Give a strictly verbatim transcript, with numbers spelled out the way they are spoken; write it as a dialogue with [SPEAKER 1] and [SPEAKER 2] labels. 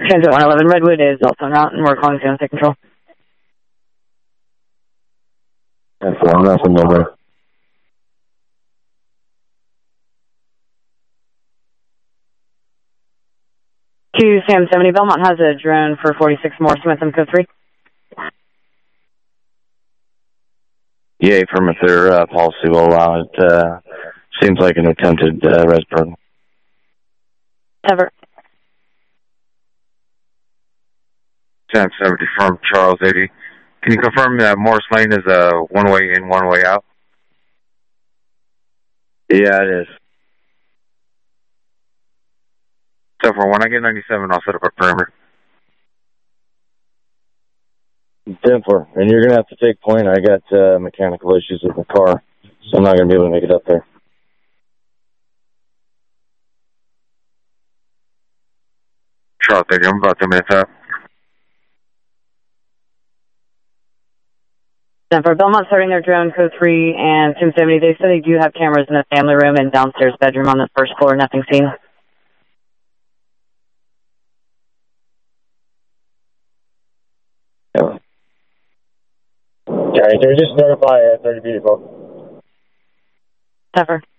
[SPEAKER 1] Transit one eleven Redwood is also not, and we're calling zone take control.
[SPEAKER 2] ten four, nothing over.
[SPEAKER 1] Q Sam seventy, Belmont has a drone for forty-six Morris, Momentum code three.
[SPEAKER 2] Yeah, affirmative, uh, policy will allow it. Uh, seems like an attempted uh, res program.
[SPEAKER 1] Ever.
[SPEAKER 2] Sam seventy from Charles eighty. Can you confirm that Morris Lane is a one way in, one way out? Yeah, it is. So for when I get ninety-seven, I'll set up a perimeter. ten four, and you're going to have to take point. I got uh, mechanical issues with the car, so I'm not going to be able to make it up there. Charles eighty, I'm about ten minutes out.
[SPEAKER 1] For Belmont starting their drone code three and Sim seventy, they said they do have cameras in the family room and downstairs bedroom on the first floor, nothing seen.
[SPEAKER 2] Yeah. Yeah, just notify uh, thirty people.
[SPEAKER 1] Tougher.